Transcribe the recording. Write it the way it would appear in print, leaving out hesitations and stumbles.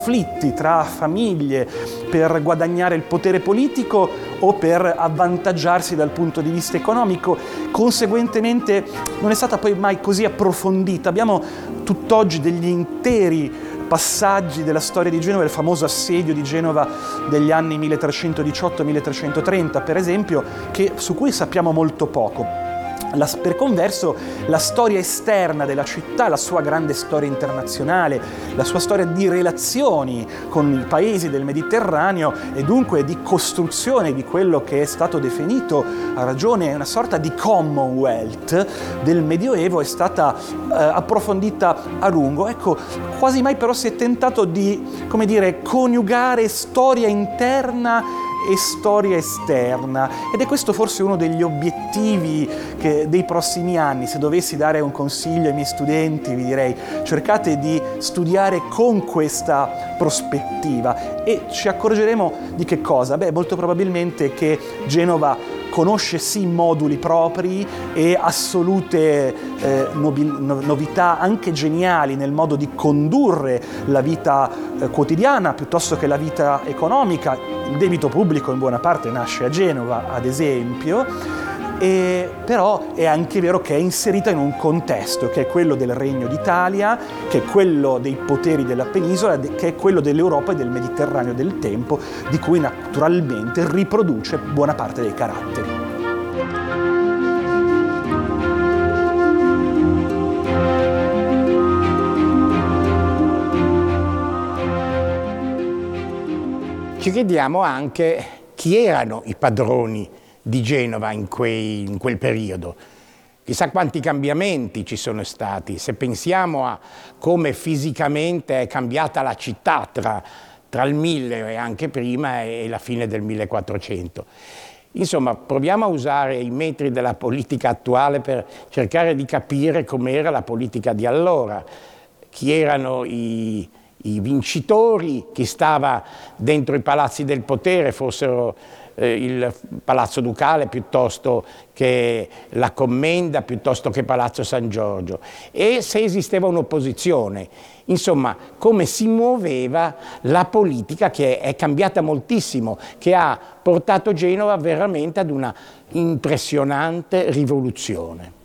conflitti tra famiglie per guadagnare il potere politico o per avvantaggiarsi dal punto di vista economico. Conseguentemente non è stata poi mai così approfondita. Abbiamo tutt'oggi degli interi passaggi della storia di Genova, il famoso assedio di Genova degli anni 1318-1330, per esempio, su cui sappiamo molto poco. Per converso, la storia esterna della città, la sua grande storia internazionale, la sua storia di relazioni con i paesi del Mediterraneo e dunque di costruzione di quello che è stato definito, a ragione, una sorta di Commonwealth del Medioevo, è stata approfondita a lungo. Ecco, quasi mai però si è tentato di, come dire, coniugare storia interna e storia esterna, ed è questo forse uno degli obiettivi dei prossimi anni. Se dovessi dare un consiglio ai miei studenti, vi direi: cercate di studiare con questa prospettiva, e ci accorgeremo di che cosa? Molto probabilmente che Genova conosce sì moduli propri e assolute novità anche geniali nel modo di condurre la vita quotidiana piuttosto che la vita economica. Il debito pubblico in buona parte nasce a Genova, ad esempio, però è anche vero che è inserita in un contesto che è quello del Regno d'Italia, che è quello dei poteri della penisola, che è quello dell'Europa e del Mediterraneo del tempo, di cui naturalmente riproduce buona parte dei caratteri. Ci chiediamo anche chi erano i padroni di Genova in quel periodo. Chissà quanti cambiamenti ci sono stati, se pensiamo a come fisicamente è cambiata la città tra il 1000 e anche prima e la fine del 1400. Insomma, proviamo a usare i metri della politica attuale per cercare di capire com'era la politica di allora, chi erano i vincitori, chi stava dentro i palazzi del potere, fossero il Palazzo Ducale piuttosto che la Commenda, piuttosto che Palazzo San Giorgio, e se esisteva un'opposizione. Insomma, come si muoveva la politica, che è cambiata moltissimo, che ha portato Genova veramente ad una impressionante rivoluzione.